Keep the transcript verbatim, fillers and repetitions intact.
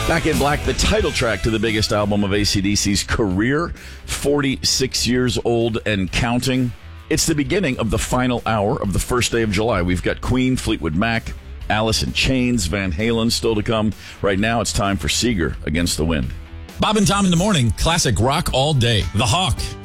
Back in Black, the title track to the biggest album of A C D C's career, forty-six years old and counting. It's the beginning of the final hour of the first day of July. We've got Queen, Fleetwood Mac, Alice in Chains, Van Halen still to come. Right now, it's time for Seeger, Against the Wind. Bob and Tom in the morning, classic rock all day. The Hawk.